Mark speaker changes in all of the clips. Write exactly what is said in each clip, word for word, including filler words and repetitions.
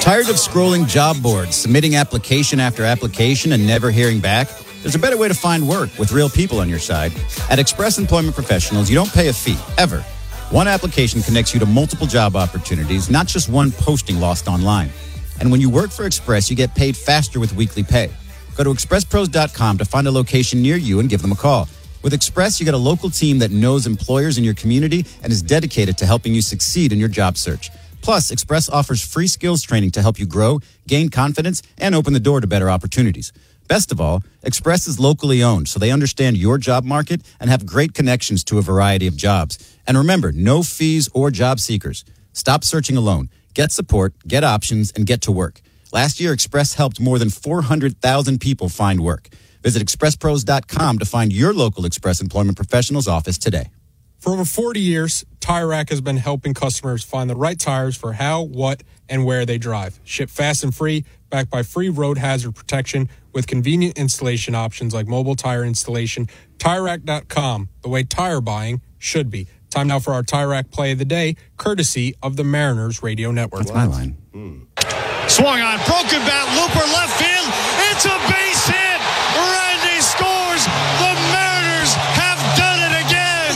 Speaker 1: Tired of scrolling job boards, submitting application after application, and never hearing back? There's a better way to find work with real people on your side. At Express Employment Professionals, you don't pay a fee, ever. One application connects you to multiple job opportunities, not just one posting lost online. And when you work for Express, you get paid faster with weekly pay. Go to express pros dot com to find a location near you and give them a call. With Express, you get a local team that knows employers in your community and is dedicated to helping you succeed in your job search. Plus, Express offers free skills training to help you grow, gain confidence, and open the door to better opportunities. Best of all, Express is locally owned, so they understand your job market and have great connections to a variety of jobs. And remember, no fees or job seekers. Stop searching alone. Get support, get options, and get to work. Last year, Express helped more than four hundred thousand people find work. Visit express pros dot com to find your local Express Employment Professionals office today.
Speaker 2: For over forty years, Tire Rack has been helping customers find the right tires for how, what, and where they drive. Ship fast and free, backed by free road hazard protection with convenient installation options like mobile tire installation. tire rack dot com, the way tire buying should be. Time now for our Tire Rack play of the day, courtesy of the Mariners Radio Network.
Speaker 1: That's my line.
Speaker 3: Mm. Swung on, broken bat, looper left field. It's a base hit. Randy scores. The Mariners have done it again.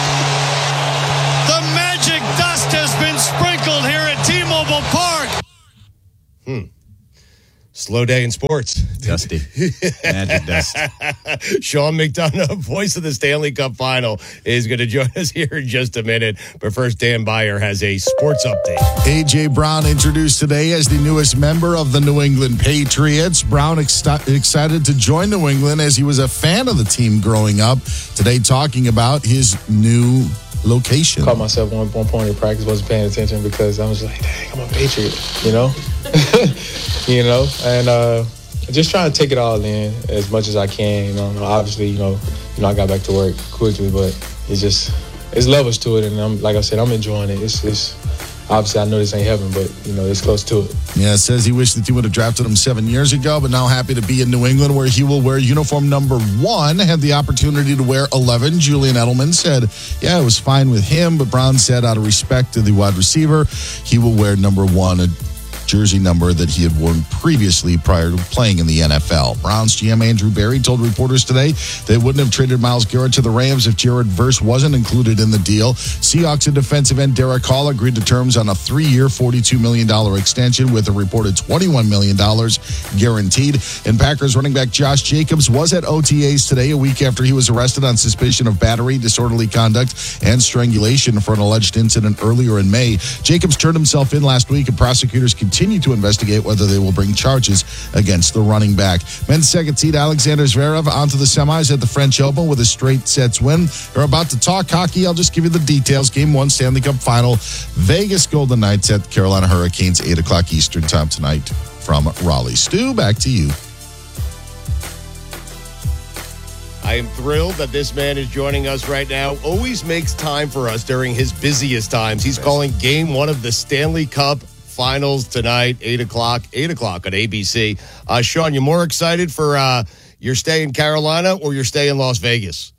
Speaker 3: The magic dust has been sprinkled here at T-Mobile Park.
Speaker 4: Hmm. Slow day in sports.
Speaker 1: Dusty. Magic dust.
Speaker 4: Sean McDonough, voice of the Stanley Cup Final, is going to join us here in just a minute. But first, Dan Beyer has a sports update.
Speaker 5: A J. Brown introduced today as the newest member of the New England Patriots. Brown ex- excited to join New England as he was a fan of the team growing up. Today, talking about his new location.
Speaker 6: Caught myself one, one point in practice, wasn't paying attention because I was like, dang, I'm a Patriot, you know? you know, and uh, just trying to take it all in as much as I can, you know. Obviously, you know, you know, I got back to work quickly, but it's just, it's levels to it, and I'm, like I said, I'm enjoying it. It's, it's obviously, I know this ain't heaven, but, you know, it's close to it.
Speaker 5: Yeah, says he wished the team would have drafted him seven years ago, but now happy to be in New England where he will wear uniform number one. Had the opportunity to wear eleven. Julian Edelman said, yeah, it was fine with him, but Brown said out of respect to the wide receiver, he will wear number one, a jersey number that he had worn previously prior to playing in the N F L. Browns G M Andrew Berry told reporters today they wouldn't have traded Myles Garrett to the Rams if Jared Verse wasn't included in the deal. Seahawks and defensive end Derek Hall agreed to terms on a three-year, forty-two million dollars extension with a reported twenty-one million dollars guaranteed. And Packers running back Josh Jacobs was at O T As today, a week after he was arrested on suspicion of battery, disorderly conduct, and strangulation for an alleged incident earlier in May. Jacobs turned himself in last week, and prosecutors continue to investigate whether they will bring charges against the running back. Men's second seed Alexander Zverev onto the semis at the French Open with a straight sets win. They're about to talk hockey. I'll just give you the details. Game one Stanley Cup Final. Vegas Golden Knights at Carolina Hurricanes, eight o'clock Eastern time tonight from Raleigh. Stu, back to you.
Speaker 4: I am thrilled that this man is joining us right now. Always makes time for us during his busiest times. He's calling game one of the Stanley Cup Finals tonight, eight o'clock, eight o'clock on A B C. Uh, Sean, you more excited for uh, your stay in Carolina or your stay in Las Vegas?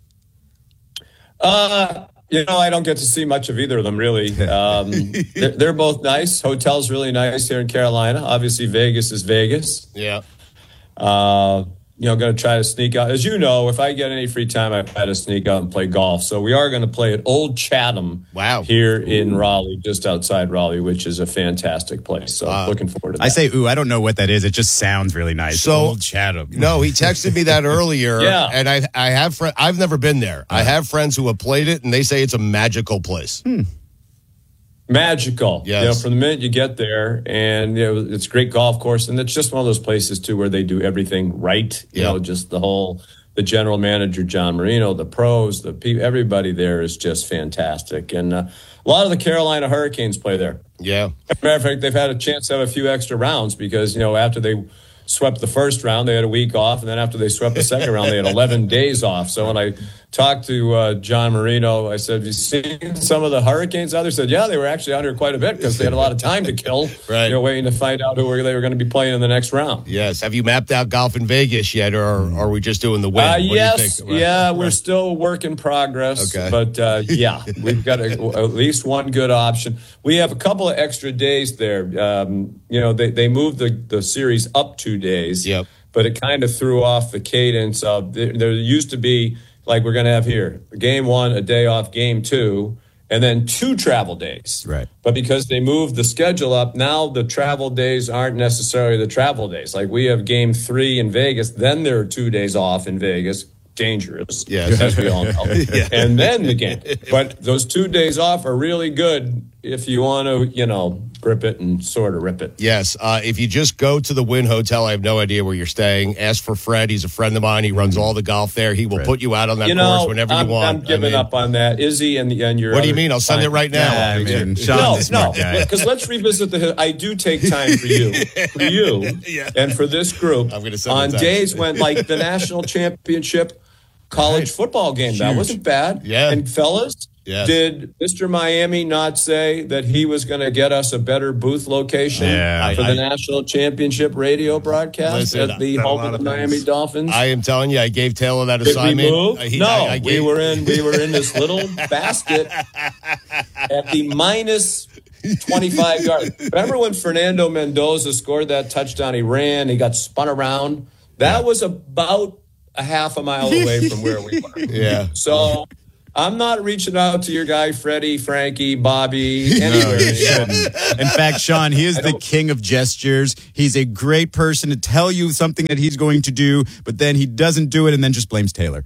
Speaker 7: Uh, you know, I don't get to see much of either of them, really. Um, they're, they're both nice. Hotel's really nice here in Carolina. Obviously, Vegas is Vegas.
Speaker 4: Yeah.
Speaker 7: Uh, you know, going to try to sneak out. As you know, if I get any free time, I try to sneak out and play golf. So we are going to play at Old Chatham
Speaker 4: wow.
Speaker 7: here in Raleigh, just outside Raleigh, which is a fantastic place. So uh, looking forward to that.
Speaker 1: I say, ooh, I don't know what that is. It just sounds really nice.
Speaker 4: So,
Speaker 1: Old Chatham.
Speaker 4: No, he texted me that earlier.
Speaker 7: yeah.
Speaker 4: And I I have fr- I've never been there. I have friends who have played it, and they say it's a magical place.
Speaker 7: Hmm. Magical.
Speaker 4: Yes.
Speaker 7: You know, from the minute you get there, and you know, it's a great golf course, and it's just one of those places too where they do everything right. You
Speaker 4: yep.
Speaker 7: know, just the whole, the general manager John Marino, the pros, the people, everybody there is just fantastic, and uh, a lot of the Carolina Hurricanes play there.
Speaker 4: Yeah.
Speaker 7: As a matter of fact, they've had a chance to have a few extra rounds because you know after they swept the first round, they had a week off, and then after they swept the second round, they had eleven days off. So when I talked to uh, John Marino. I said, have you seen some of the Hurricanes out there? He said, yeah, they were actually out here quite a bit because they had a lot of time to kill.
Speaker 4: Right.
Speaker 7: You know, waiting to find out who they were going to be playing in the next round.
Speaker 4: Yes. Have you mapped out golf in Vegas yet, or are we just doing the win?
Speaker 7: Uh,
Speaker 4: What
Speaker 7: yes.
Speaker 4: do you think? Right.
Speaker 7: Yeah, we're still work in progress.
Speaker 4: Okay.
Speaker 7: But, uh, yeah, we've got a, at least one good option. We have a couple of extra days there. Um, you know, they, they moved the, the series up two days.
Speaker 4: Yep.
Speaker 7: But it kind of threw off the cadence of there, there used to be, like we're going to have here, game one, a day off, game two, and then two travel days.
Speaker 1: Right.
Speaker 7: But because they moved the schedule up, now the travel days aren't necessarily the travel days. Like we have game three in Vegas, then there are two days off in Vegas. Dangerous,
Speaker 4: Yes.
Speaker 7: as we all know.
Speaker 4: Yeah.
Speaker 7: And then the game. But those two days off are really good if you want to, you know, grip it and sort of rip it.
Speaker 4: Yes. Uh, if you just go to the Wynn Hotel, I have no idea where you're staying. Ask for Fred. He's a friend of mine. He runs all the golf there. He will
Speaker 1: Fred.
Speaker 4: put you out on that
Speaker 7: You
Speaker 4: course
Speaker 7: know,
Speaker 4: whenever
Speaker 7: I'm,
Speaker 4: you want.
Speaker 7: I'm giving
Speaker 4: I mean,
Speaker 7: up on that. Izzy and, and your
Speaker 4: What do you
Speaker 7: other-
Speaker 4: mean? I'll send it right now.
Speaker 1: Yeah, I mean,
Speaker 7: no,
Speaker 1: Sean's a smart
Speaker 7: no,
Speaker 1: guy.
Speaker 7: because let's revisit the. I do take time for you, for you,
Speaker 4: Yeah.
Speaker 7: and for this group
Speaker 4: I'm gonna send
Speaker 7: on
Speaker 4: it back.
Speaker 7: days when, like the national championship college
Speaker 4: Right.
Speaker 7: football game, that
Speaker 4: Huge.
Speaker 7: wasn't bad.
Speaker 4: Yeah.
Speaker 7: And fellas,
Speaker 4: Yes.
Speaker 7: did Mister Miami not say that he was going to get us a better booth location
Speaker 1: Yeah.
Speaker 7: for
Speaker 4: I-
Speaker 7: the
Speaker 4: I-
Speaker 7: national championship radio broadcast
Speaker 4: Listen,
Speaker 7: at the
Speaker 5: I've done a
Speaker 7: home
Speaker 5: lot
Speaker 7: of the
Speaker 5: of
Speaker 7: Miami
Speaker 5: things.
Speaker 7: Dolphins?
Speaker 4: I am telling you, I gave Taylor that
Speaker 7: Did we
Speaker 4: assignment.
Speaker 7: move?
Speaker 4: Uh, he-
Speaker 7: no,
Speaker 4: I, I
Speaker 7: we
Speaker 4: gave,
Speaker 7: were in. We were in this little basket at the minus twenty-five yards. Remember when Fernando Mendoza scored that touchdown? He ran. He got spun around. That was about a half a mile away from where we were.
Speaker 4: Yeah.
Speaker 7: So I'm not reaching out to your guy Freddie, Frankie, Bobby, anywhere. anymore.
Speaker 1: In fact, Sean, he is
Speaker 7: I
Speaker 1: the
Speaker 7: don't-
Speaker 1: king of gestures. He's a great person to tell you something that he's going to do, but then he doesn't do it and then just blames Taylor.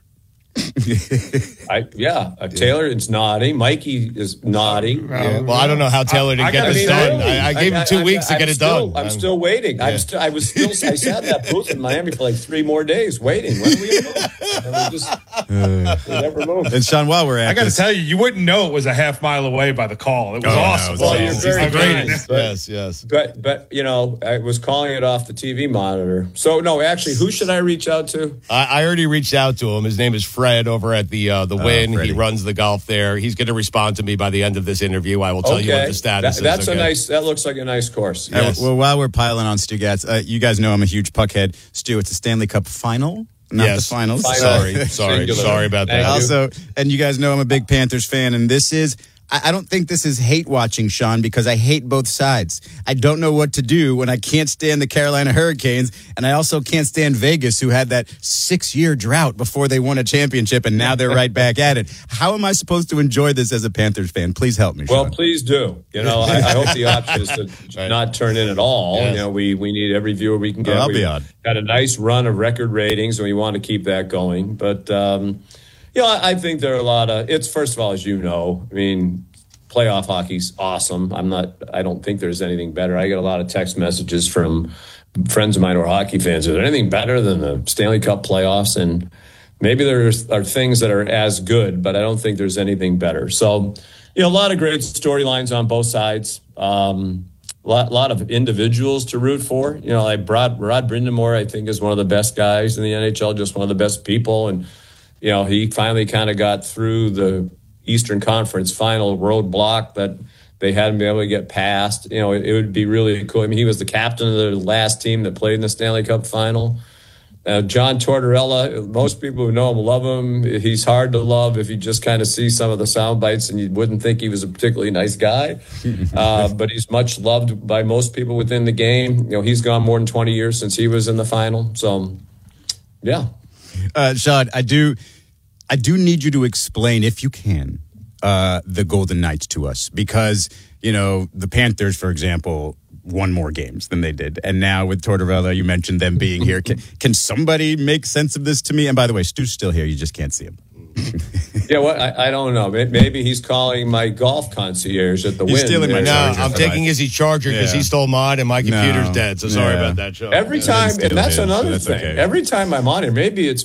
Speaker 7: I, yeah, uh, Taylor is naughty. Mikey is naughty.
Speaker 4: Well, I don't know how Taylor didn't
Speaker 5: I
Speaker 4: get
Speaker 5: gotta
Speaker 4: this
Speaker 5: say,
Speaker 4: done. I, I gave him two
Speaker 7: I-
Speaker 4: weeks to
Speaker 7: I'm
Speaker 4: get it
Speaker 7: still-
Speaker 4: done.
Speaker 7: I'm still waiting. I'm
Speaker 4: Yeah.
Speaker 7: still. I was still. I sat in that booth in Miami for like three more days waiting. When are we going to move? And we just we never moved.
Speaker 1: And Sean, while we're at
Speaker 5: I got to
Speaker 1: this,
Speaker 5: tell you, you wouldn't know it was a half mile away by the call. It was
Speaker 1: Oh, no,
Speaker 5: awesome.
Speaker 1: it was
Speaker 7: Well,
Speaker 1: awesome.
Speaker 7: you're
Speaker 1: He's
Speaker 7: very
Speaker 1: the
Speaker 7: greatest. But,
Speaker 4: Yes, yes.
Speaker 7: but but you know, I was calling it off the T V monitor. So no, actually, who should I reach out to?
Speaker 4: I, I already reached out to him. His name is Fred over at the uh, the Wynn. He
Speaker 1: Freddie.
Speaker 4: runs the golf there. He's going to respond to me by the end of this interview. I will tell you what the status
Speaker 7: That-
Speaker 4: is.
Speaker 7: that's
Speaker 4: okay?
Speaker 7: a nice. That looks like a nice course.
Speaker 1: Uh,
Speaker 4: Yes.
Speaker 1: well, while we're piling on Stu Gatz, uh, you guys know I'm a huge puckhead. Stu, it's a Stanley Cup final, not
Speaker 4: Yes.
Speaker 1: the finals.
Speaker 7: Final.
Speaker 4: Sorry, sorry,
Speaker 7: Singular.
Speaker 4: sorry about
Speaker 7: Thank
Speaker 4: that.
Speaker 7: you.
Speaker 1: Also, and you guys know I'm a big Panthers fan, and this is, I, I don't think this is hate watching, Sean, because I hate both sides. I don't know what to do when I can't stand the Carolina Hurricanes, and I also can't stand Vegas, who had that six year drought before they won a championship, and now they're right back at it. How am I supposed to enjoy this as a Panthers fan? Please help me,
Speaker 7: Well,
Speaker 1: Sean.
Speaker 7: please do. You know, I, I hope the option is to
Speaker 4: Right.
Speaker 7: not turn in at all.
Speaker 4: Yes.
Speaker 7: You know, we we need every viewer we can get.
Speaker 1: Oh, I'll
Speaker 7: we
Speaker 1: be on.
Speaker 7: Had a nice run of record ratings, and we want to keep that going. But um, you know, I, I think there are a lot of. It's first of all, as you know, I mean, playoff hockey's awesome. I'm not. I don't think there's anything better. I get a lot of text messages from friends of mine who are hockey fans. Is there anything better than the Stanley Cup playoffs? And maybe there are things that are as good, but I don't think there's anything better. So, you know, a lot of great storylines on both sides. Um, a lot, lot of individuals to root for. You know, like Rod, Rod Brindamore, I think, is one of the best guys in the N H L, just one of the best people. And, you know, he finally kind of got through the Eastern Conference final roadblock that they hadn't been able to get past. You know, it, it would be really cool. I mean, he was the captain of the last team that played in the Stanley Cup final. Uh, John Tortorella, most people who know him love him. He's hard to love if you just kind of see some of the sound bites and you wouldn't think he was a particularly nice guy. Uh, but he's much loved by most people within the game. You know, he's gone more than twenty years since he was in the final. So, yeah.
Speaker 1: Uh, Sean, I do, I do need you to explain, if you can, uh, the Golden Knights to us, because you know the Panthers, for example, won more games than they did, and now with Tortorella, you mentioned them being here. Can, can somebody make sense of this to me? And by the way, Stu's still here; you just can't see him.
Speaker 7: Yeah, well, I, I don't know. May- Maybe he's calling my golf concierge at the
Speaker 1: He's
Speaker 7: Wynn.
Speaker 1: stealing my
Speaker 4: No,
Speaker 1: charger.
Speaker 4: I'm taking Izzy's charger because
Speaker 1: Yeah.
Speaker 4: he stole mine and my computer's
Speaker 1: No.
Speaker 4: dead. So sorry
Speaker 1: Yeah.
Speaker 4: about that, Sean.
Speaker 7: Every
Speaker 1: Yeah,
Speaker 7: time,
Speaker 1: that's still
Speaker 7: and that's
Speaker 1: his, so
Speaker 7: another
Speaker 1: that's
Speaker 7: thing.
Speaker 1: okay.
Speaker 7: Every time I'm on here, maybe it's me.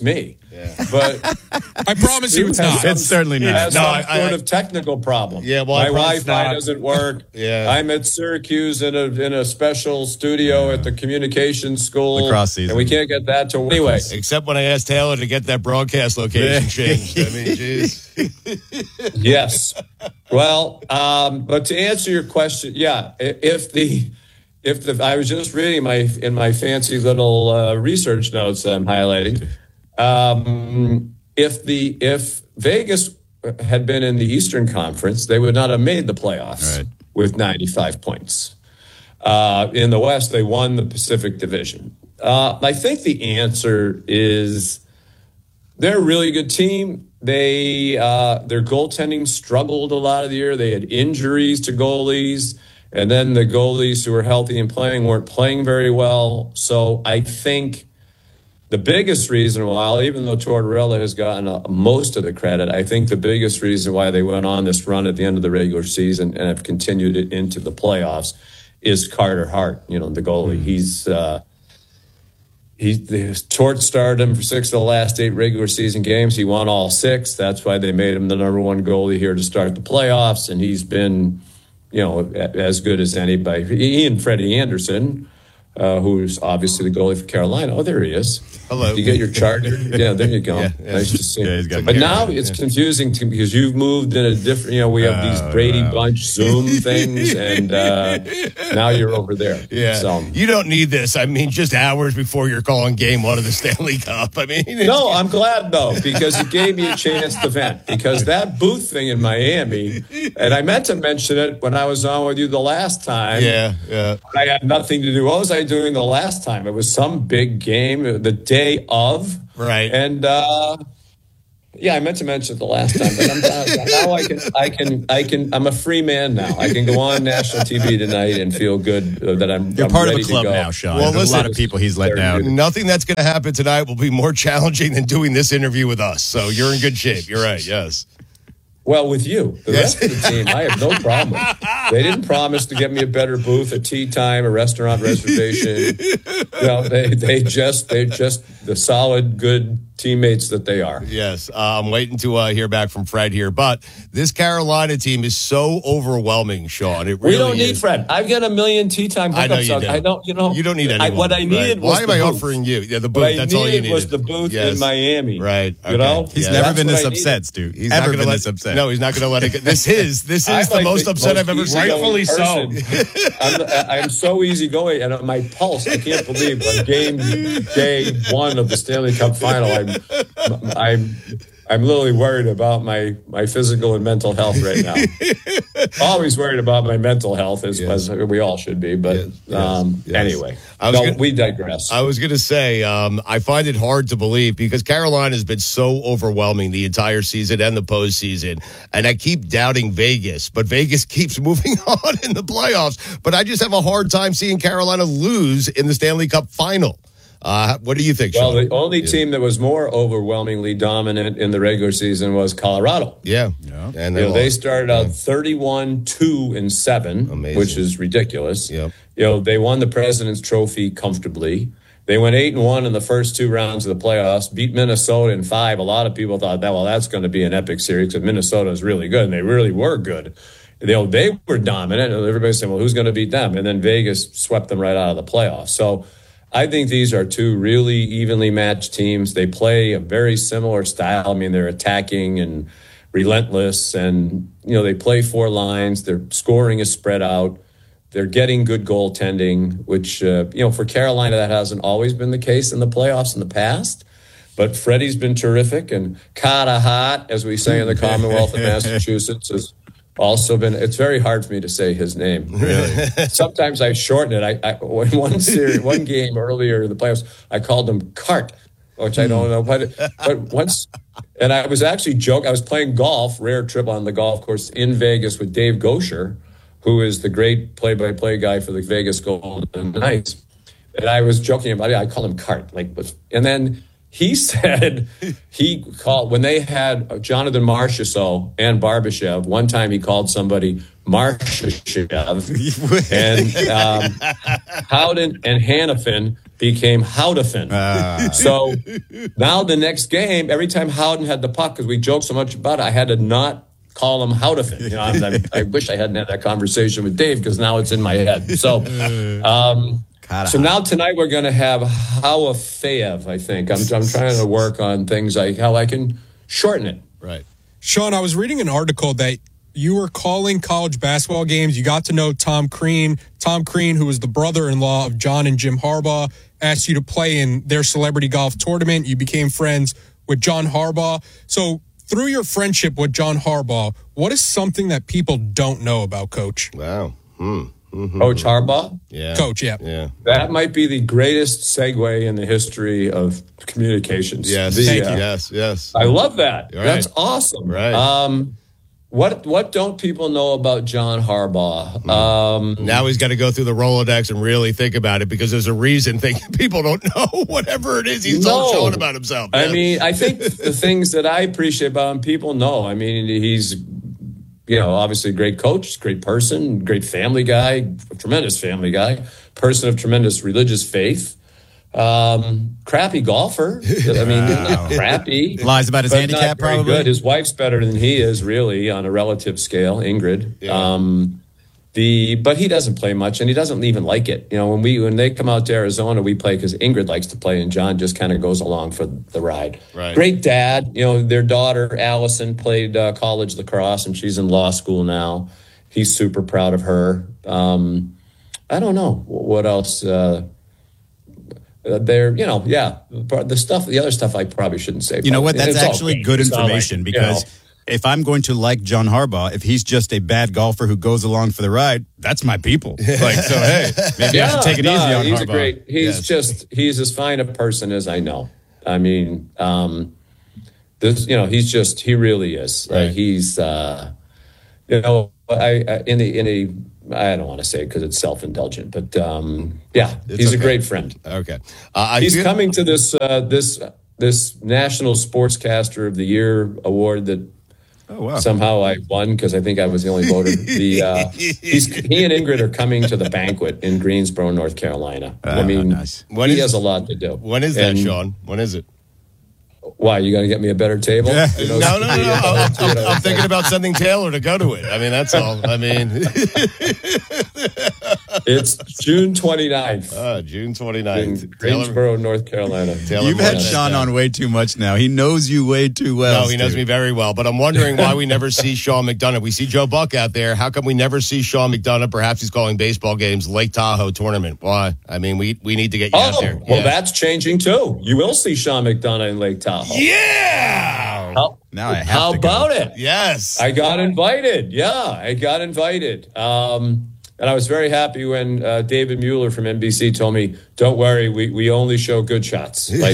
Speaker 7: but
Speaker 2: I promise you, it's not.
Speaker 1: It's certainly
Speaker 7: He
Speaker 1: not.
Speaker 7: has
Speaker 4: No,
Speaker 7: some
Speaker 4: I-
Speaker 7: sort
Speaker 4: I-
Speaker 7: of technical problem.
Speaker 4: Yeah, well, I
Speaker 7: my
Speaker 4: promise
Speaker 7: Wi-Fi
Speaker 4: not.
Speaker 7: doesn't work.
Speaker 4: Yeah.
Speaker 7: I'm at Syracuse in a in a special studio at the communications school.
Speaker 1: Lacrosse season.
Speaker 7: And we can't get that to work. Anyway,
Speaker 4: Except when I asked Taylor to get that broadcast location changed. I mean, jeez.
Speaker 7: yes. Well, um, but to answer your question, yeah, i- if the if the I was just reading my in my fancy little uh, research notes that I'm highlighting. Um, if the if Vegas had been in the Eastern Conference, they would not have made the playoffs
Speaker 1: Right.
Speaker 7: with ninety-five points. Uh, in the West, they won the Pacific Division. Uh, I think the answer is they're a really good team. They uh, their goaltending struggled a lot of the year. They had injuries to goalies, and then the goalies who were healthy and playing weren't playing very well. So I think the biggest reason why, even though Tortorella has gotten uh, most of the credit, I think the biggest reason why they went on this run at the end of the regular season and have continued it into the playoffs is Carter Hart, you know, the goalie. He's uh, he the Tort started him for six of the last eight regular season games. He won all six. That's why they made him the number one goalie here to start the playoffs, and he's been, you know, as good as anybody. He and Freddie Anderson, uh, who's obviously the goalie for Carolina. Oh, there he is.
Speaker 4: Hello.
Speaker 7: You get your chart. Yeah, there you go.
Speaker 4: Yeah, yeah.
Speaker 7: Nice to see.
Speaker 1: Yeah, he's got
Speaker 7: but
Speaker 1: hair.
Speaker 7: now it's confusing to, because you've moved in a different, you know, we have these
Speaker 1: Oh,
Speaker 7: Brady
Speaker 1: wow.
Speaker 7: Bunch Zoom things, and uh, now you're over there.
Speaker 4: Yeah.
Speaker 7: So,
Speaker 4: You don't need this. I mean, just hours before you're calling game one of the Stanley Cup. I mean,
Speaker 7: no, I'm glad though, because it gave me a chance to vent. Because that booth thing in Miami, and I meant to mention it when I was on with you the last time.
Speaker 4: yeah, yeah.
Speaker 7: I had nothing to do. What was I doing the last time? It was some big game the day of.
Speaker 4: Right.
Speaker 7: And uh, yeah, I meant to mention it the last time, but I'm now I can I can I can I'm a free man now. I can go on national T V tonight and feel good uh, that I'm.
Speaker 1: You're
Speaker 7: I'm
Speaker 1: part of
Speaker 7: ready
Speaker 1: a
Speaker 7: to
Speaker 1: club
Speaker 7: go.
Speaker 1: now, Sean.
Speaker 4: Well,
Speaker 1: There's a lot
Speaker 4: listen,
Speaker 1: of people he's let down.
Speaker 4: Nothing that's going to happen tonight will be more challenging than doing this interview with us. So you're in good shape. You're right. Yes.
Speaker 7: Well, with you, the rest of the team, I have no problem. They didn't promise to get me a better booth, a tea time, a restaurant reservation. You know, they they just they just the solid, good teammates that they are.
Speaker 4: Yes, uh, I'm waiting to uh, hear back from Fred here, but this Carolina team is so overwhelming, Sean. It really
Speaker 7: We don't need
Speaker 4: is.
Speaker 7: Fred. I've got a million tea time hookups.
Speaker 4: I know you
Speaker 7: on-
Speaker 4: do.
Speaker 7: I don't. You know.
Speaker 4: You don't need anyone.
Speaker 7: I, what I needed
Speaker 4: right.
Speaker 7: was
Speaker 4: Why am
Speaker 7: the
Speaker 4: I
Speaker 7: booth.
Speaker 4: offering you? Yeah, the booth.
Speaker 7: What I
Speaker 4: That's all you
Speaker 7: needed
Speaker 4: needed.
Speaker 7: was the booth
Speaker 4: Yes.
Speaker 7: in Miami.
Speaker 4: Right.
Speaker 7: You know.
Speaker 1: He's
Speaker 4: Yeah.
Speaker 1: never
Speaker 7: That's
Speaker 1: been
Speaker 7: what
Speaker 1: this
Speaker 7: I
Speaker 1: upset,
Speaker 7: needed.
Speaker 1: Stu.
Speaker 4: He's
Speaker 1: Ever
Speaker 4: not
Speaker 1: been
Speaker 4: gonna let,
Speaker 1: this upset.
Speaker 4: No, he's not going to let it go. This is this
Speaker 7: I'm
Speaker 4: is the
Speaker 7: like
Speaker 4: most
Speaker 7: the
Speaker 4: upset I've ever
Speaker 7: easygoing
Speaker 4: seen.
Speaker 6: Rightfully so.
Speaker 7: person. I'm, I'm so easygoing, and my pulse. I can't believe on game day one of the Stanley Cup final, I'm, I'm, I'm literally worried about my my physical and mental health right now. Always worried about my mental health, as,
Speaker 4: Yes.
Speaker 7: as we all should be. But
Speaker 4: Yes, yes,
Speaker 7: um,
Speaker 4: yes.
Speaker 7: anyway,
Speaker 4: I was
Speaker 7: no,
Speaker 4: gonna-
Speaker 7: we digress.
Speaker 4: I was going to say, um, I find it hard to believe because Carolina has been so overwhelming the entire season and the postseason. And I keep doubting Vegas, but Vegas keeps moving on in the playoffs. But I just have a hard time seeing Carolina lose in the Stanley Cup final. Uh, what do you think,
Speaker 7: Well,
Speaker 4: Sean?
Speaker 7: the only
Speaker 4: Yeah.
Speaker 7: team that was more overwhelmingly dominant in the regular season was Colorado.
Speaker 4: Yeah.
Speaker 1: Yeah.
Speaker 4: And
Speaker 7: You know, they
Speaker 4: lost.
Speaker 7: started out thirty-one, two, and seven,
Speaker 4: Amazing.
Speaker 7: which is ridiculous.
Speaker 4: Yep.
Speaker 7: You know, they won the President's Trophy comfortably. They went eight and one in the first two rounds of the playoffs, beat Minnesota in five. A lot of people thought that, well, that's going to be an epic series because Minnesota is really good, and they really were good. You know, they were dominant, and everybody said, well, who's going to beat them? And then Vegas swept them right out of the playoffs. So I think these are two really evenly matched teams. They play a very similar style. I mean, they're attacking and relentless, and, you know, they play four lines. Their scoring is spread out. They're getting good goaltending, which, uh, you know, for Carolina, that hasn't always been the case in the playoffs in the past. But Freddie's been terrific, and Carter Hart, as we say in the Commonwealth of Massachusetts, has also been. It's very hard for me to say his name. Really, sometimes I shorten it. I, I in one series, one game earlier in the playoffs, I called him Cart, which I don't know, but but once. And I was actually joking. I was playing golf, rare trip on the golf course in Vegas with Dave Gosher, who is the great play-by-play guy for the Vegas Golden Knights. And I was joking about it. I call him Cart. Like, and then he said he called, when they had Jonathan Marchessault and Barbashev, one time he called somebody Marchessault. And um, Howden and Hanifin became Howdafin.
Speaker 1: Ah.
Speaker 7: So now the next game, every time Howden had the puck, because we joked so much about it, I had to not call him Howdafin. You know, I, I wish I hadn't had that conversation with Dave because now it's in my head. So, um, so now tonight we're going to have Howafeyev, I think. I'm, I'm trying to work on things like how I can shorten it.
Speaker 4: Right.
Speaker 2: Sean, I was reading an article that you were calling college basketball games. You got to know Tom Crean. Tom Crean, who was the brother-in-law of John and Jim Harbaugh, asked you to play in their celebrity golf tournament. You became friends with John Harbaugh. So through your friendship with John Harbaugh, what is something that people don't know about Coach?
Speaker 4: Wow. Hmm. Mm-hmm.
Speaker 7: Coach Harbaugh?
Speaker 4: Yeah.
Speaker 2: Coach, yeah.
Speaker 4: Yeah.
Speaker 7: That might be the greatest segue in the history of communications.
Speaker 4: Yes.
Speaker 7: The,
Speaker 2: Thank
Speaker 7: uh,
Speaker 2: you.
Speaker 4: Yes. Yes.
Speaker 7: I love that.
Speaker 4: Right.
Speaker 7: That's awesome.
Speaker 4: Right.
Speaker 7: Um, what what don't people know about John Harbaugh? Um,
Speaker 4: Now he's got to go through the Rolodex and really think about it because there's a reason think, people don't know whatever it is he's
Speaker 7: No.
Speaker 4: showing about himself.
Speaker 7: I
Speaker 4: Yeah.
Speaker 7: mean, I think the things that I appreciate about him, people know. I mean, he's, you know, obviously a great coach, great person, great family guy, tremendous family guy, person of tremendous religious faith. Um, crappy golfer. I mean, not crappy.
Speaker 1: Lies about his
Speaker 7: but
Speaker 1: handicap,
Speaker 7: not very
Speaker 1: probably.
Speaker 7: good. His wife's better than he is, really, on a relative scale, Ingrid.
Speaker 4: Yeah.
Speaker 7: Um, the but he doesn't play much, and he doesn't even like it. You know, when we when they come out to Arizona, we play because Ingrid likes to play, and John just kind of goes along for the ride.
Speaker 4: Right.
Speaker 7: Great dad. You know, their daughter Allison played uh, college lacrosse, and she's in law school now. He's super proud of her. Um, I don't know what else. Uh, They're, you know, yeah, the stuff, the other stuff I probably shouldn't say.
Speaker 1: You know what? That's
Speaker 7: It's all
Speaker 1: actually
Speaker 7: great.
Speaker 1: good
Speaker 7: It's not
Speaker 1: information
Speaker 7: like, you
Speaker 1: because
Speaker 7: know,
Speaker 1: if I'm going to like John Harbaugh, if he's just a bad golfer who goes along for the ride, that's my people. Like, so hey, maybe I should take it
Speaker 7: no,
Speaker 1: easy on
Speaker 7: he's
Speaker 1: Harbaugh.
Speaker 7: a great. He's
Speaker 1: Yes.
Speaker 7: just he's as fine a person as I know. I mean, um, this, you know, he's just he really is.
Speaker 4: Right.
Speaker 7: Like he's, uh, you know, I, I in a in a. I don't want to say it because it's self-indulgent, but um, yeah,
Speaker 4: It's
Speaker 7: he's
Speaker 4: okay.
Speaker 7: a great friend.
Speaker 4: Okay. Uh, I
Speaker 7: He's
Speaker 4: feel-
Speaker 7: coming to this uh, this this National Sportscaster of the Year award that
Speaker 1: Oh, wow.
Speaker 7: somehow I won because I think I was the only voter. The uh, he's, he and Ingrid are coming to the banquet in Greensboro, North Carolina. I
Speaker 1: Ah,
Speaker 7: mean,
Speaker 1: nice.
Speaker 4: When
Speaker 7: he
Speaker 4: is-
Speaker 7: has a lot to do.
Speaker 4: When is that,
Speaker 7: And
Speaker 4: Sean? When is it?
Speaker 7: Why you got to get me a better table?
Speaker 1: Yeah.
Speaker 7: You know,
Speaker 4: No, no, no. no. I'm,
Speaker 7: you
Speaker 4: I'm,
Speaker 7: know,
Speaker 4: I'm thinking about sending Taylor to go to it. I mean, that's all. I mean,
Speaker 7: It's June twenty-ninth
Speaker 4: uh, June
Speaker 7: in
Speaker 4: twenty-ninth.
Speaker 7: Greensboro, North Carolina.
Speaker 4: Taylor
Speaker 1: You've had
Speaker 4: Morris.
Speaker 1: Sean on way too much now. He knows you way too well.
Speaker 4: No, he knows
Speaker 1: Stu.
Speaker 4: me very well. But I'm wondering why we never see Sean McDonough. We see Joe Buck out there. How come we never see Sean McDonough? Perhaps he's calling baseball games, Lake Tahoe tournament. Why? I mean, we we need to get you out
Speaker 7: Oh,
Speaker 4: there.
Speaker 7: well,
Speaker 4: Yeah.
Speaker 7: that's changing too. You will see Sean McDonough in Lake Tahoe.
Speaker 4: Yeah.
Speaker 7: How,
Speaker 1: Now I have
Speaker 7: how
Speaker 1: to go.
Speaker 7: about it?
Speaker 4: Yes.
Speaker 7: I got invited. Yeah, I got invited. Um, and I was very happy when uh, David Mueller from N B C told me, don't worry, we, we only show good shots. Like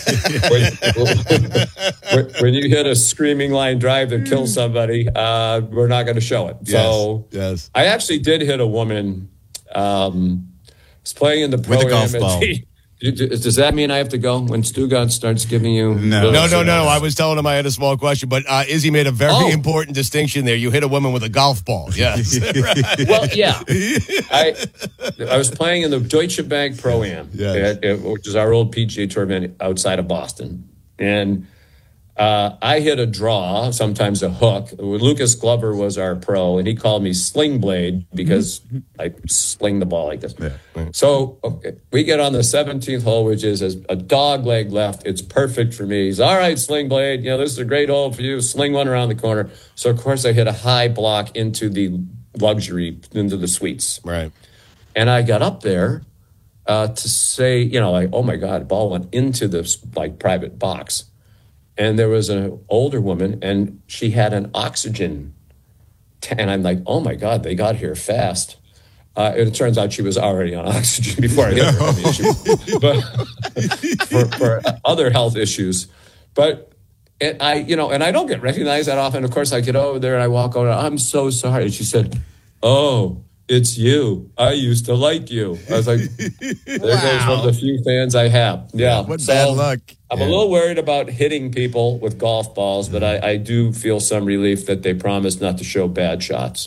Speaker 7: when, when you hit a screaming line drive that kills somebody, uh, we're not going to show it. So
Speaker 4: yes.
Speaker 7: I actually did hit a woman. Um, was playing in the
Speaker 1: With a golf
Speaker 7: Pro-Am at
Speaker 1: ball.
Speaker 7: the- Does that mean I have to go when Stuttgart starts giving you?
Speaker 1: No.
Speaker 4: No, no, no. I was telling him I had a small question, but uh, Izzy made a very
Speaker 7: Oh.
Speaker 4: important distinction there. You hit a woman with a golf ball. Yes.
Speaker 7: Well, yeah. I I was playing in the Deutsche Bank Pro-Am,
Speaker 4: Yes.
Speaker 7: at- at- which is our old P G A Tour event outside of Boston. And uh, I hit a draw, sometimes a hook. Lucas Glover was our pro, and he called me Sling Blade because I sling the ball like this. So okay, we get on the seventeenth hole, which is a dog leg left. It's perfect for me. He's, all right, Sling Blade, you know, this is a great hole for you. Sling one around the corner. So, of course, I hit a high block into the luxury, into the suites.
Speaker 4: Right.
Speaker 7: And I got up there uh, to say, you know, like, oh, my God, the ball went into this, like, private box. And there was an older woman, and she had an oxygen tank. And I'm like, oh, my God, they got here fast. Uh, and it turns out she was already on oxygen before I hit her. I mean, she, but for, for other health issues. But and I, you know, and I don't get recognized that often. Of course, I get over there and I walk over. I'm so sorry. And she said, oh, it's you. I used to like you. I was like, there goes one of the few fans I have. Yeah.
Speaker 1: What
Speaker 7: So
Speaker 1: bad luck.
Speaker 7: I'm
Speaker 1: Yeah.
Speaker 7: a little worried about hitting people with golf balls, but I, I do feel some relief that they promised not to show bad shots.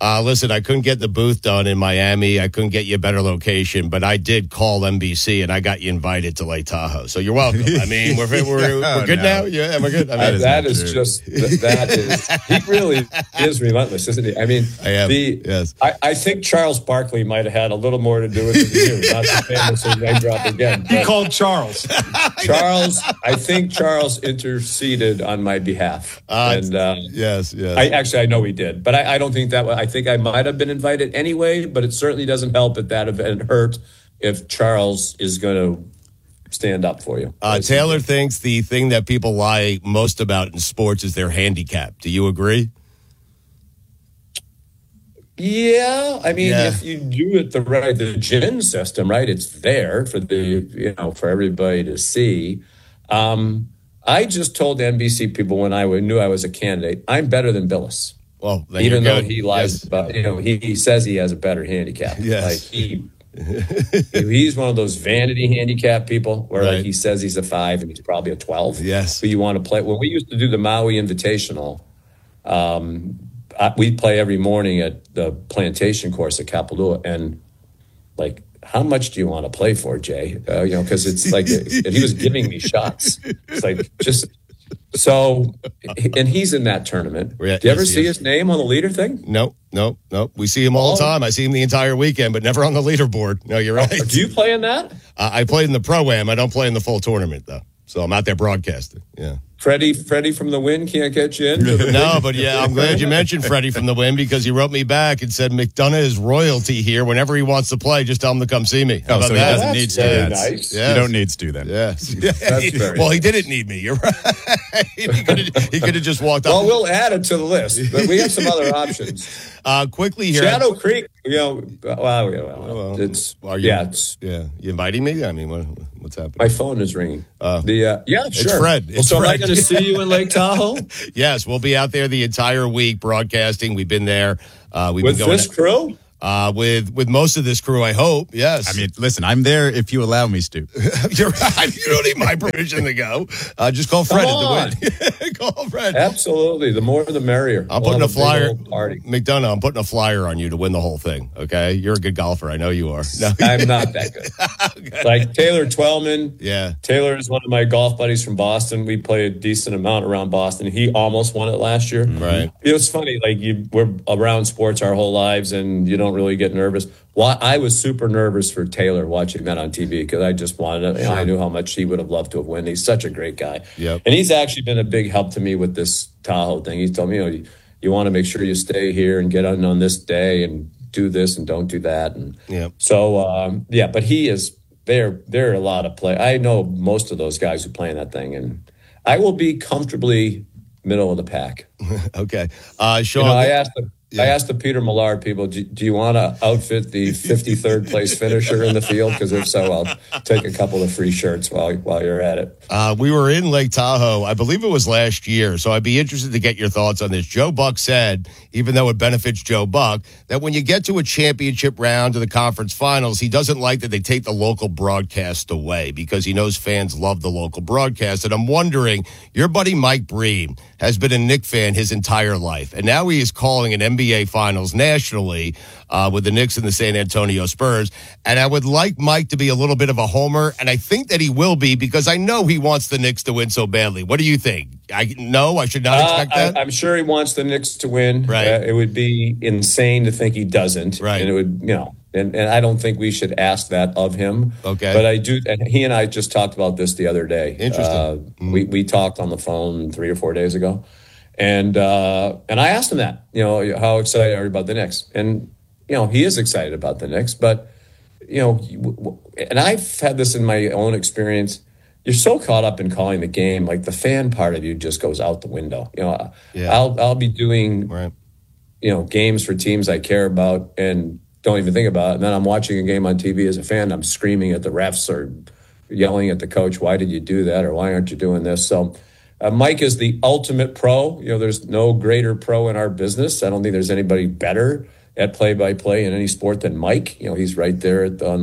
Speaker 4: Uh, listen, I couldn't get the booth done in Miami. I couldn't get you a better location, but I did call N B C and I got you invited to Lake Tahoe. So you're welcome. I mean, we're we're, we're good
Speaker 1: no.
Speaker 4: now. Yeah, we're good. I mean,
Speaker 7: Uh, that is just that is he really is relentless, isn't he? I mean,
Speaker 4: I am.
Speaker 7: the
Speaker 4: Yes.
Speaker 7: I, I think Charles Barkley might have had a little more to do with it than you. Not to famous name drop again.
Speaker 2: He
Speaker 7: but
Speaker 2: called Charles.
Speaker 7: Charles, I think Charles interceded on my behalf,
Speaker 4: Uh,
Speaker 7: and uh,
Speaker 4: yes, yes.
Speaker 7: I actually I know he did, but I, I don't think that. I think I might have been invited anyway. But it certainly doesn't help at that event hurt if Charles is going to stand up for you.
Speaker 4: Uh, Taylor thinks the thing that people lie most about in sports is their handicap. Do you agree?
Speaker 7: Yeah, I mean,
Speaker 4: Yeah.
Speaker 7: if you do it the right, the gin system, right? It's there for the you know for everybody to see. Um, I just told N B C people when I knew I was a candidate, I'm better than Billis.
Speaker 4: Well, then
Speaker 7: Even
Speaker 4: you're
Speaker 7: though
Speaker 4: good.
Speaker 7: he lies
Speaker 4: Yes.
Speaker 7: about, you know, he, he says he has a better handicap.
Speaker 4: Yes.
Speaker 7: Like he, he's one of those vanity handicap people where
Speaker 4: Right.
Speaker 7: like he says he's a five and he's probably a twelve.
Speaker 4: Yes.
Speaker 7: But you want to play. When we used to do the Maui Invitational, um, I, we play every morning at the plantation course at Kapalua. And like, how much do you want to play for, Jay? Uh, you know, because it's like, and he was giving me shots. It's like, just. So, and he's in that tournament.
Speaker 4: Yeah,
Speaker 7: Do you ever
Speaker 4: yes,
Speaker 7: see
Speaker 4: yes.
Speaker 7: his name on the leader thing?
Speaker 4: Nope, nope, nope. We see him all the
Speaker 7: Oh.
Speaker 4: time. I see him the entire weekend, but never on the leaderboard. No, you're right.
Speaker 7: Do you play in that?
Speaker 4: Uh, I played in the Pro-Am. I don't play in the full tournament, though. So I'm out there broadcasting. Yeah.
Speaker 7: Freddie, Freddie from the Win can't get you in. to the
Speaker 4: No,
Speaker 7: big-
Speaker 4: but yeah, I'm glad you mentioned Freddie from the Win because he wrote me back and said McDonough is royalty here. Whenever he wants to play, just tell him to come see me. How
Speaker 1: Oh,
Speaker 4: about
Speaker 1: so he
Speaker 4: that?
Speaker 1: doesn't
Speaker 7: That's
Speaker 1: need to.
Speaker 7: very
Speaker 1: That's-
Speaker 7: nice.
Speaker 4: Yes.
Speaker 1: You don't need to then.
Speaker 4: Yes.
Speaker 7: That's very
Speaker 4: well, he didn't need me. You're right. he could have just walked up.
Speaker 7: Well, we'll add it to the list, but we have some other options.
Speaker 4: Uh, quickly here.
Speaker 7: Shadow Creek, you know, well, yeah, well,
Speaker 4: Well,
Speaker 7: it's
Speaker 4: are you-
Speaker 7: yeah, it's
Speaker 4: Yeah. You inviting me? I mean, what, what's happening?
Speaker 7: my phone is ringing. the uh, yeah, sure.
Speaker 4: Fred.
Speaker 7: Well,
Speaker 4: It's
Speaker 7: so am I
Speaker 4: Fred.
Speaker 7: going to see you in Lake Tahoe
Speaker 4: Yes, we'll be out there the entire week broadcasting. We've been there. Uh, we've
Speaker 7: with
Speaker 4: been going
Speaker 7: this crew?
Speaker 4: uh, with with most of this crew. I hope. Yes.
Speaker 1: I mean, listen, I'm there if you allow me, Stu.
Speaker 4: you're right. You don't need my permission to go. Uh, just call Fred at the win. Call Fred.
Speaker 7: Absolutely. The more, the merrier.
Speaker 4: I'm
Speaker 7: We'll
Speaker 4: putting a
Speaker 7: have big
Speaker 4: flyer.
Speaker 7: old party.
Speaker 4: McDonough, I'm putting a flyer on you to win the whole thing. Okay, you're a good golfer. I know you are. No.
Speaker 7: I'm not that good. Like Taylor Twellman.
Speaker 4: Yeah.
Speaker 7: Taylor is one of my golf buddies from Boston. We play a decent amount around Boston. He almost won it last year.
Speaker 4: Right.
Speaker 7: You know, it's funny. Like you, we're around sports our whole lives, and you don't really get nervous. Well, I was super nervous for Taylor watching that on T V because I just wanted to. You know, I knew how much he would have loved to have won. He's such a great guy.
Speaker 4: Yep.
Speaker 7: And he's actually been a big help to me with this Tahoe thing. He's told me, you know, you, you want to make sure you stay here and get on on this day and do this and don't do that. And
Speaker 4: Yep.
Speaker 7: so, um, yeah, but he is there. There are a lot of play. I know most of those guys who play in that thing, and I will be comfortably middle of the pack.
Speaker 4: Okay. Uh, Sean.
Speaker 7: You know, I asked the I asked the Peter Millard people, do, do you want to outfit the fifty-third place finisher in the field? Because if so, I'll take a couple of free shirts while while you're at it.
Speaker 4: Uh, we were in Lake Tahoe, I believe it was last year, so I'd be interested to get your thoughts on this. Joe Buck said, even though it benefits Joe Buck, that when you get to a championship round to the conference finals, he doesn't like that they take the local broadcast away because he knows fans love the local broadcast. And I'm wondering, your buddy Mike Breen has been a Knick fan his entire life, and now he is calling an N B A Finals nationally uh, with the Knicks and the San Antonio Spurs. And I would like Mike to be a little bit of a homer, and I think that he will be because I know he wants the Knicks to win so badly. What do you think? I no, I should not expect
Speaker 7: Uh,
Speaker 4: that.
Speaker 7: I, I'm sure he wants the Knicks to win.
Speaker 4: Right.
Speaker 7: Uh, it would be insane to think he doesn't.
Speaker 4: Right.
Speaker 7: And it would, you know, and, and I don't think we should ask that of him.
Speaker 4: Okay.
Speaker 7: But I do, and he and I just talked about this the other day.
Speaker 4: Interesting.
Speaker 7: Uh,
Speaker 4: Mm-hmm.
Speaker 7: We we talked on the phone three or four days ago, and uh, and I asked him that, you know, how excited are you about the Knicks? And you know, he is excited about the Knicks, but you know, and I've had this in my own experience. You're so caught up in calling the game, like the fan part of you just goes out the window. You know,
Speaker 4: Yeah.
Speaker 7: I'll I'll be doing
Speaker 4: Right.
Speaker 7: you know games for teams I care about and don't even think about it. And then I'm watching a game on T V as a fan. I'm screaming at the refs or yelling at the coach, "Why did you do that?" or "Why aren't you doing this?" So. Uh, Mike is the ultimate pro. You know, there's no greater pro in our business. I don't think there's anybody better at play-by-play in any sport than Mike. You know, he's right there at the, on the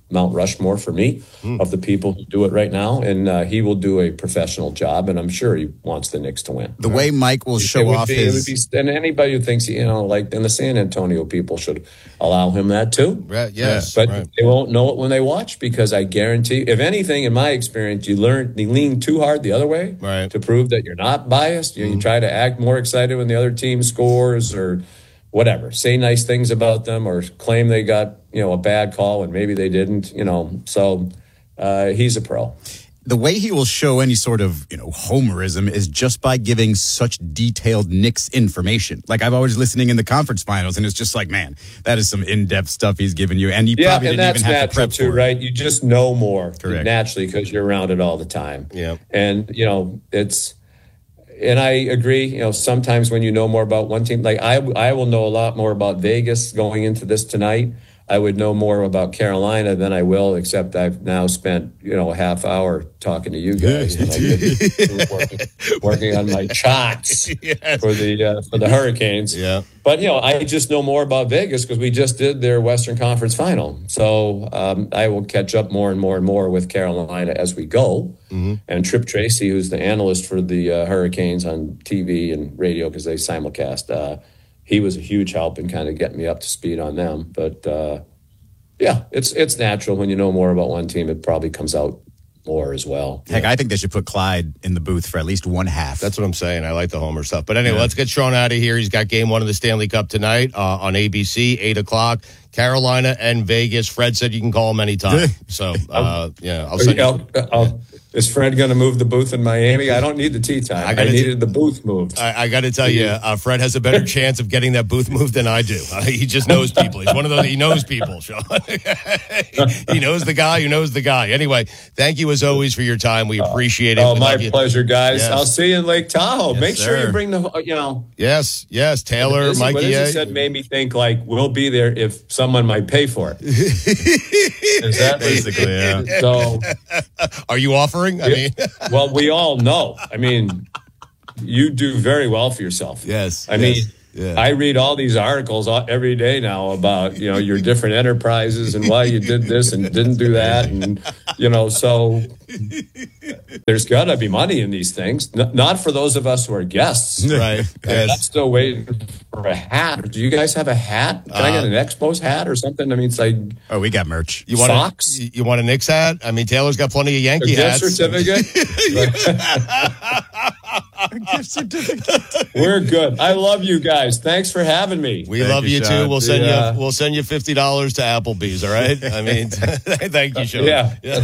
Speaker 7: Mount Rushmore for me mm. of the people who do it right now, and uh, he will do a professional job, and I'm sure he wants the Knicks to win.
Speaker 1: The way Mike will show off
Speaker 7: be,
Speaker 1: his...
Speaker 7: Be, and anybody who thinks, you know, like, and the San Antonio people should allow him that too.
Speaker 4: Right, yes.
Speaker 7: But
Speaker 4: right.
Speaker 7: they won't know it when they watch, because I guarantee, if anything, in my experience, you learn, you lean too hard the other way
Speaker 4: right.
Speaker 7: to prove that you're not biased. You, mm. you try to act more excited when the other team scores or whatever, say nice things about them or claim they got, you know, a bad call and maybe they didn't, you know. So uh, he's a pro.
Speaker 1: The way he will show any sort of, you know, homerism is just by giving such detailed Knicks information. Like, I've always listening in the conference finals, and it's just like, man, that is some in-depth stuff he's giving you. And you
Speaker 7: yeah,
Speaker 1: probably
Speaker 7: and
Speaker 1: didn't
Speaker 7: that's
Speaker 1: even have to prep
Speaker 7: too,
Speaker 1: for
Speaker 7: right? You just know more
Speaker 1: Correct.
Speaker 7: naturally because you're around it all the time.
Speaker 4: Yeah.
Speaker 7: And, you know, it's, and I agree, you know, sometimes when you know more about one team, like I, I will know a lot more about Vegas going into this tonight. I would know more about Carolina than I will, except I've now spent, you know, a half hour talking to you guys. And I get working, working on my charts yes. for the uh, for the Hurricanes.
Speaker 4: Yeah.
Speaker 7: But, you know, I just know more about Vegas because we just did their Western Conference final. So um, I will catch up more and more and more with Carolina as we go. Mm-hmm. And Trip Tracy, who's the analyst for the uh, Hurricanes on T V and radio because they simulcast, uh, he was a huge help in kind of getting me up to speed on them. But, uh, yeah, it's it's natural when you know more about one team, it probably comes out more as well.
Speaker 1: Heck,
Speaker 7: yeah.
Speaker 1: I think they should put Clyde in the booth for at least one half.
Speaker 4: That's what I'm saying. I like the homer stuff. But anyway,
Speaker 1: yeah.
Speaker 4: let's get Sean out of here. He's got game one of the Stanley Cup tonight uh, on A B C, eight o'clock. Carolina and Vegas. Fred said you can call him anytime. So, uh, yeah, I'll send
Speaker 7: I'll,
Speaker 4: you.
Speaker 7: I'll, is Fred going to move the booth in Miami? I don't need the tea time. I, I needed t- the booth moved.
Speaker 4: I, I got to tell you, uh, Fred has a better chance of getting that booth moved than I do. Uh, he just knows people. He's one of those, he knows people, Sean. He knows the guy who knows the guy. Anyway, thank you as always for your time. We appreciate it.
Speaker 7: Oh,
Speaker 4: we
Speaker 7: my
Speaker 4: you.
Speaker 7: pleasure, guys.
Speaker 4: Yes.
Speaker 7: I'll see you in Lake Tahoe.
Speaker 4: Yes,
Speaker 7: Make sure
Speaker 4: sir.
Speaker 7: you bring the, you know.
Speaker 4: Yes, yes. Taylor,
Speaker 7: Mikey. What
Speaker 4: Mikey.
Speaker 7: he said made me think, like, we'll be there if someone might pay for it. Is that
Speaker 1: basically, yeah.
Speaker 7: So,
Speaker 4: are you offering? I mean,
Speaker 7: well, we all know. I mean, you do very well for yourself.
Speaker 4: Yes.
Speaker 7: I
Speaker 4: yes.
Speaker 7: mean,
Speaker 4: yeah.
Speaker 7: I read all these articles every day now about, you know, your different enterprises and why you did this and didn't do that. And, you know, so there's got to be money in these things. N- not for those of us who are guests.
Speaker 4: Right.
Speaker 7: Yes. I'm still waiting for a hat. Do you guys have a hat? Can uh, I get an Expos hat or something? I mean, it's like.
Speaker 1: Oh, we got merch.
Speaker 4: You want
Speaker 7: socks?
Speaker 4: A, you want a Knicks hat? I mean, Taylor's got plenty of Yankee
Speaker 7: a
Speaker 4: hats.
Speaker 7: Gift certificate?
Speaker 1: A gift certificate.
Speaker 7: We're good. I love you guys. Thanks for having me.
Speaker 4: We
Speaker 1: thank
Speaker 4: love you,
Speaker 1: you
Speaker 4: too. We'll send
Speaker 7: yeah.
Speaker 4: you. We'll send you fifty dollars to Applebee's. All right. I mean, thank you, Sean.
Speaker 7: Yeah. yeah.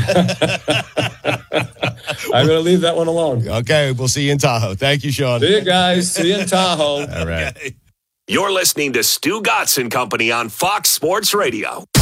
Speaker 7: I'm going to leave that one alone.
Speaker 4: Okay. We'll see you in Tahoe. Thank you, Sean.
Speaker 7: See you guys. See you in Tahoe.
Speaker 1: All right.
Speaker 8: You're listening to Stu Gotts and Company on Fox Sports Radio.